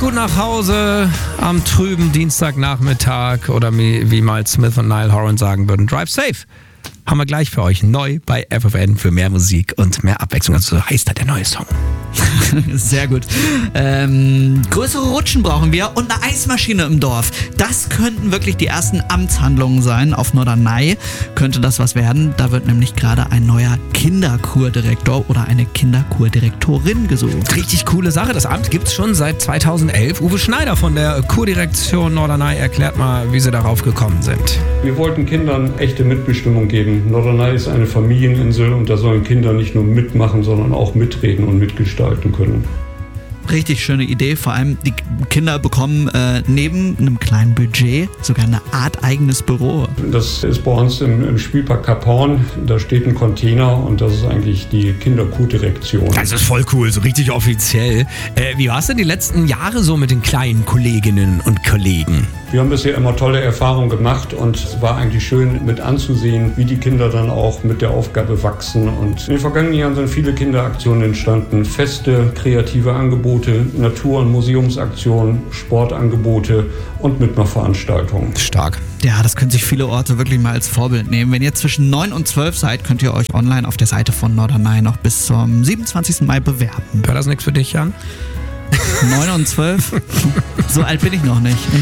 gut nach Hause am trüben Dienstagnachmittag oder wie mal Smith und Niall Horan sagen würden, drive safe. Haben wir gleich für euch neu bei FFN für mehr Musik und mehr Abwechslung. Also so heißt halt der neue Song. Sehr gut. Größere Rutschen brauchen wir und eine Eismaschine im Dorf. Das könnten wirklich die ersten Amtshandlungen sein. Auf Norderney könnte das was werden. Da wird nämlich gerade ein neuer Kinderkurdirektor oder eine Kinderkurdirektorin gesucht. Richtig coole Sache. Das Amt gibt es schon seit 2011. Uwe Schneider von der Kurdirektion Norderney erklärt mal, wie sie darauf gekommen sind. Wir wollten Kindern echte Mitbestimmung geben. Norderney ist eine Familieninsel und da sollen Kinder nicht nur mitmachen, sondern auch mitreden und mitgestalten können. Richtig schöne Idee. Vor allem die Kinder bekommen neben einem kleinen Budget sogar eine Art eigenes Büro. Das ist bei uns im Spielpark Kap Hoorn. Da steht ein Container und das ist eigentlich die Kinderkurdirektion. Das ist voll cool, so richtig offiziell. Wie war es denn die letzten Jahre so mit den kleinen Kolleginnen und Kollegen? Wir haben bisher immer tolle Erfahrungen gemacht und es war eigentlich schön mit anzusehen, wie die Kinder dann auch mit der Aufgabe wachsen. Und in den vergangenen Jahren sind viele Kinderaktionen entstanden. Feste, kreative Angebote, Natur- und Museumsaktionen, Sportangebote und Mitmachveranstaltungen. Stark. Ja, das können sich viele Orte wirklich mal als Vorbild nehmen. Wenn ihr zwischen 9 und 12 seid, könnt ihr euch online auf der Seite von Norderney noch bis zum 27. Mai bewerben. Wäre das nichts für dich, Jan? 9 und 12? So alt bin ich noch nicht.